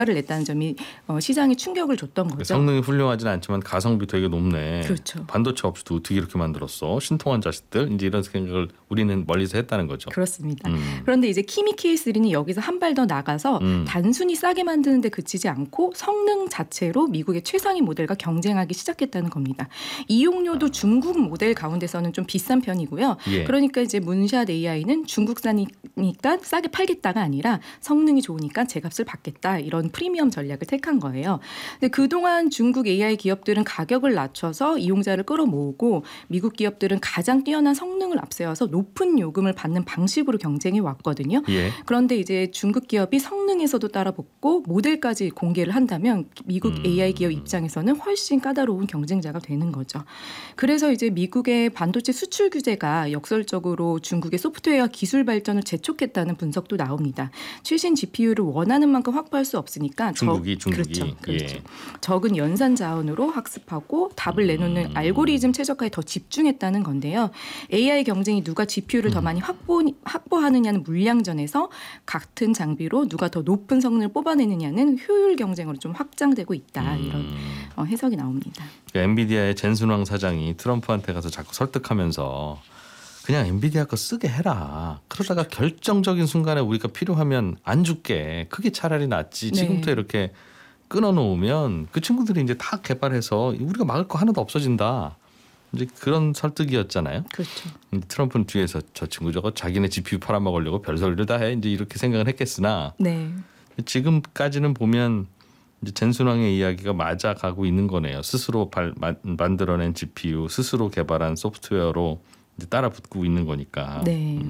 를 냈다는 점이 시장에 충격을 줬던 거죠. 성능이 훌륭하진 않지만 가성비 되게 높네. 그렇죠. 반도체 없이도 어떻게 이렇게 만들었어? 신통한 자식들? 이제 이런 생각을 우리는 멀리서 했다는 거죠. 그렇습니다. 그런데 이제 키미 K3는 여기서 한 발 더 나가서 단순히 싸게 만드는 데 그치지 않고 성능 자체로 미국의 최상위 모델과 경쟁하기 시작했다는 겁니다. 이용료도 중국 모델 가운데서는 좀 비싼 편이고요. 예. 그러니까 이제 문샷 AI는 중국산이니까 싸게 팔겠다가 아니라 성능이 좋으니까 제 값을 받겠다, 이런 프리미엄 전략을 택한 거예요. 근데 그동안 중국 AI 기업들은 가격을 낮춰서 이용자를 끌어모으고 미국 기업들은 가장 뛰어난 성능을 앞세워서 높은 요금을 받는 방식으로 경쟁해 왔거든요. 예. 그런데 이제 중국 기업이 성능에서도 따라붙고 모델까지 공개를 한다면 미국 AI 기업 입장에서는 훨씬 까다로운 경쟁자가 되는 거죠. 그래서 이제 미국의 반도체 수출 규제가 역설적으로 중국의 소프트웨어 기술 발전을 재촉했다는 분석도 나옵니다. 최신 GPU를 원하는 만큼 확보할 수 없으니까 중국이 그렇죠. 예. 적은 연산 자원으로 학습하고 답을 내놓는 알고리즘 최적화에 더 집중했다는 건데요. AI 경쟁이 누가 GPU를 더 많이 확보하느냐는 물량전에서 같은 장비로 누가 더 높은 성능을 뽑아내느냐는 효율 경쟁으로 좀 확장되고 있다, 이런 해석이 나옵니다. 엔비디아의 젠슨왕 사장이 트럼프한테 가서 자꾸 설득하면서 그냥 엔비디아 거 쓰게 해라. 그러다가 결정적인 순간에 우리가 필요하면 안 줄게. 그게 차라리 낫지. 지금부터 이렇게 끊어놓으면 그 친구들이 이제 다 개발해서 우리가 막을 거 하나도 없어진다. 이제 그런 설득이었잖아요. 그렇죠. 트럼프는 뒤에서 저 친구 저거 자기네 GPU 팔아먹으려고 별소리를 다 해. 이제 이렇게 생각을 했겠으나 지금까지는 보면 이제 젠슨왕의 이야기가 맞아가고 있는 거네요. 스스로 만들어낸 GPU, 스스로 개발한 소프트웨어로 이제 따라붙고 있는 거니까.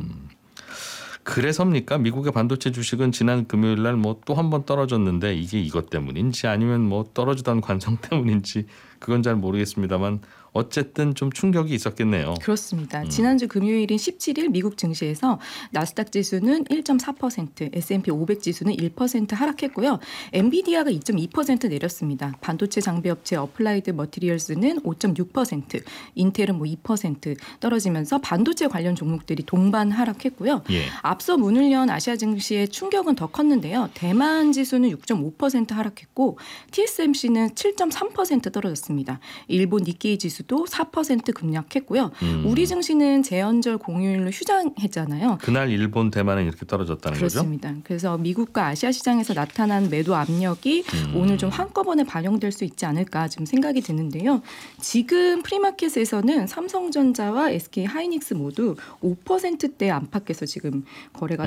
그래서입니까? 미국의 반도체 주식은 지난 금요일 날 뭐 또 한 번 떨어졌는데 이게 이것 때문인지 아니면 뭐 떨어지던 관성 때문인지 그건 잘 모르겠습니다만 어쨌든 좀 충격이 있었겠네요. 그렇습니다. 지난주 금요일인 17일 미국 증시에서 나스닥 지수는 1.4%, S&P 500 지수는 1% 하락했고요. 엔비디아가 2.2% 내렸습니다. 반도체 장비 업체 어플라이드 머티리얼스는 5.6%, 인텔은 뭐 2% 떨어지면서 반도체 관련 종목들이 동반 하락했고요. 앞서 문을 연 아시아 증시의 충격은 더 컸는데요. 대만 지수는 6.5% 하락했고 TSMC는 7.3% 떨어졌습니다. 일본 니케이 지수도 4% 급락했고요. 우리 증시는 제헌절 공휴일로 휴장했잖아요. 그날 일본, 대만은 이렇게 떨어졌다는 그렇습니다. 거죠? 그래서 미국과 아시아 시장에서 나타난 매도 압력이 오늘 좀 한꺼번에 반영될 수 있지 않을까 지금 생각이 드는데요. 지금 프리마켓에서는 삼성전자와 SK 하이닉스 모두 5%대 안팎에서 지금 거래가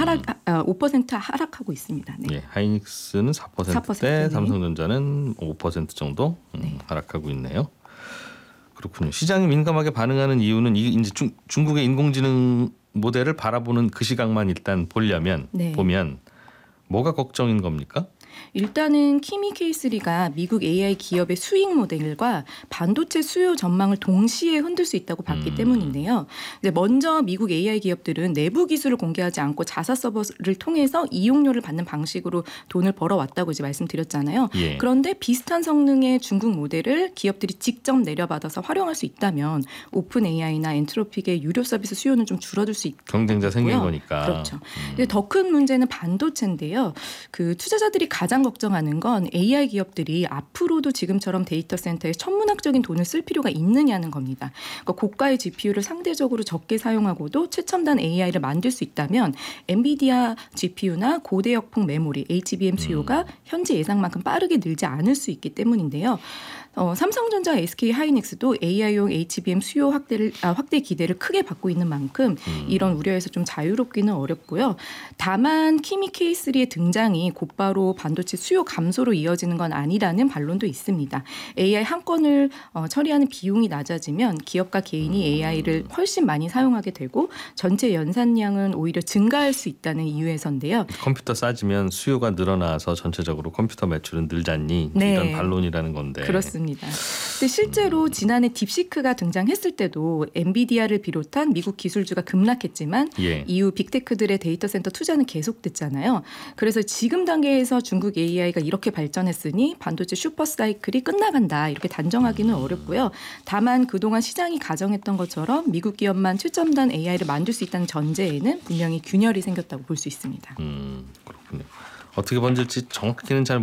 5% 하락하고 있습니다. 하이닉스는 4%대, 삼성전자는 5% 정도 하락하고 있네요. 그렇군요. 시장이 민감하게 반응하는 이유는 이제 중국의 인공지능 모델을 바라보는 그 시각만 일단 보면 뭐가 걱정인 겁니까? 일단은 키미 K3가 미국 AI 기업의 수익 모델과 반도체 수요 전망을 동시에 흔들 수 있다고 봤기 때문인데요. 먼저 미국 AI 기업들은 내부 기술을 공개하지 않고 자사 서버를 통해서 이용료를 받는 방식으로 돈을 벌어왔다고 이제 말씀드렸잖아요. 그런데 비슷한 성능의 중국 모델을 기업들이 직접 내려받아서 활용할 수 있다면 오픈 AI나 엔트로픽의 유료 서비스 수요는 좀 줄어들 수 있고요. 경쟁자 생긴 거니까. 그렇죠. 더 큰 문제는 반도체인데요. 그 투자자들이 가장 걱정하는 건 AI 기업들이 앞으로도 지금처럼 데이터 센터에 천문학적인 돈을 쓸 필요가 있느냐는 겁니다. 그러니까 고가의 GPU를 상대적으로 적게 사용하고도 최첨단 AI를 만들 수 있다면 엔비디아 GPU나 고대역폭 메모리, HBM 수요가 현재 예상만큼 빠르게 늘지 않을 수 있기 때문인데요. 삼성전자, SK 하이닉스도 AI용 HBM 수요 확대 기대를 크게 받고 있는 만큼 이런 우려에서 좀 자유롭기는 어렵고요. 다만 키미 K3의 등장이 곧바로 반도체 수요 감소로 이어지는 건 아니라는 반론도 있습니다. AI 한 건을 처리하는 비용이 낮아지면 기업과 개인이 AI를 훨씬 많이 사용하게 되고 전체 연산량은 오히려 증가할 수 있다는 이유에서인데요. 컴퓨터 싸지면 수요가 늘어나서 전체적으로 컴퓨터 매출은 늘잖니 이런 반론이라는 건데. 그렇습니다. 근데 실제로 지난해 딥시크가 등장했을 때도 엔비디아를 비롯한 미국 기술주가 급락했지만 이후 빅테크들의 데이터 센터 투자는 계속됐잖아요. 그래서 지금 단계에서 중국 AI가 이렇게 발전했으니 반도체 슈퍼 사이클이 끝나간다 이렇게 단정하기는 어렵고요. 다만 그동안 시장이 가정했던 것처럼 미국 기업만 최첨단 AI를 만들 수 있다는 전제에는 분명히 균열이 생겼다고 볼 수 있습니다. 그렇군요. 어떻게 번질지 정확히는 잘